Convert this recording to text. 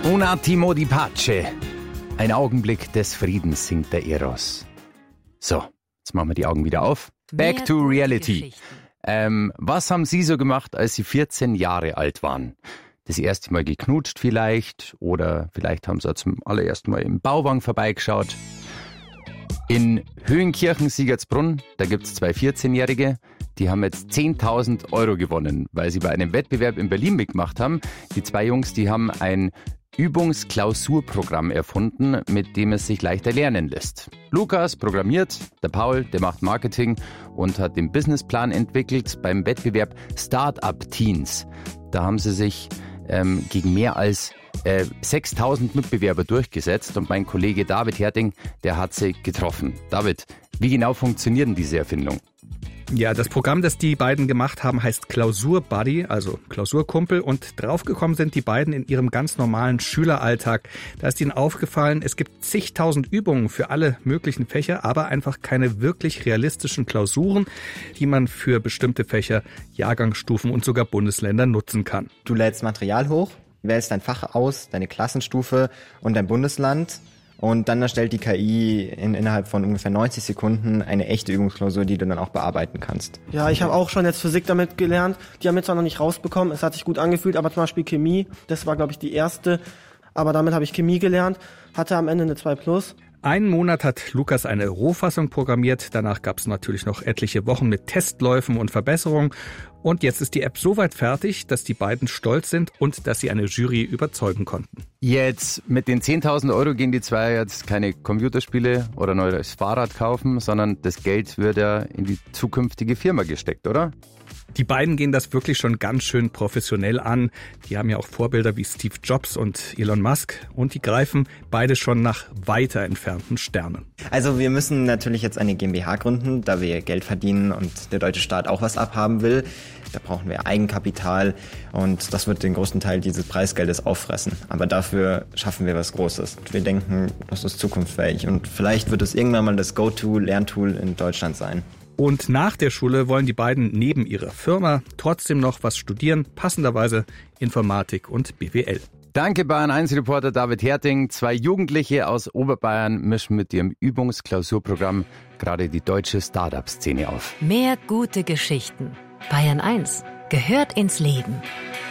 Un attimo di pace. Ein Augenblick des Friedens, singt der Eros. So, jetzt machen wir die Augen wieder auf. Back to reality. Was haben Sie so gemacht, als Sie 14 Jahre alt waren? Das erste Mal geknutscht vielleicht, oder vielleicht haben Sie zum allerersten Mal im Bauwagen vorbeigeschaut. In Höhenkirchen-Siegertsbrunn, da gibt es 2 14-Jährige, die haben jetzt 10.000 Euro gewonnen, weil sie bei einem Wettbewerb in Berlin mitgemacht haben. Die 2 Jungs, die haben ein Übungsklausurprogramm erfunden, mit dem es sich leichter lernen lässt. Lukas programmiert, der Paul, der macht Marketing und hat den Businessplan entwickelt beim Wettbewerb Startup Teens. Da haben sie sich gegen mehr als 6.000 Mitbewerber durchgesetzt und mein Kollege David Herting, der hat sie getroffen. David, wie genau funktioniert denn diese Erfindung? Ja, das Programm, das die beiden gemacht haben, heißt Klausurbuddy, also Klausurkumpel. Und draufgekommen sind die beiden in ihrem ganz normalen Schüleralltag. Da ist ihnen aufgefallen, es gibt zigtausend Übungen für alle möglichen Fächer, aber einfach keine wirklich realistischen Klausuren, die man für bestimmte Fächer, Jahrgangsstufen und sogar Bundesländer nutzen kann. Du lädst Material hoch, wählst dein Fach aus, deine Klassenstufe und dein Bundesland. Und dann erstellt die KI innerhalb von ungefähr 90 Sekunden eine echte Übungsklausur, die du dann auch bearbeiten kannst. Ja, ich habe auch schon jetzt Physik damit gelernt. Die haben wir zwar noch nicht rausbekommen, es hat sich gut angefühlt, aber zum Beispiel Chemie, das war, glaube ich, die erste. Aber damit habe ich Chemie gelernt, hatte am Ende eine 2+. Einen Monat hat Lukas eine Rohfassung programmiert. Danach gab es natürlich noch etliche Wochen mit Testläufen und Verbesserungen. Und jetzt ist die App so weit fertig, dass die beiden stolz sind und dass sie eine Jury überzeugen konnten. Jetzt mit den 10.000 Euro gehen die 2 jetzt keine Computerspiele oder ein neues Fahrrad kaufen, sondern das Geld wird ja in die zukünftige Firma gesteckt, oder? Die beiden gehen das wirklich schon ganz schön professionell an. Die haben ja auch Vorbilder wie Steve Jobs und Elon Musk und die greifen beide schon nach weiter entfernten Sternen. Also wir müssen natürlich jetzt eine GmbH gründen, da wir Geld verdienen und der deutsche Staat auch was abhaben will. Da brauchen wir Eigenkapital und das wird den größten Teil dieses Preisgeldes auffressen. Aber dafür schaffen wir was Großes. Wir denken, das ist zukunftsfähig und vielleicht wird es irgendwann mal das Go-To-Lerntool in Deutschland sein. Und nach der Schule wollen die beiden neben ihrer Firma trotzdem noch was studieren, passenderweise Informatik und BWL. Danke Bayern 1 Reporter David Herting. 2 Jugendliche aus Oberbayern mischen mit ihrem Übungsklausurprogramm gerade die deutsche Start-up-Szene auf. Mehr gute Geschichten. Bayern 1 gehört ins Leben.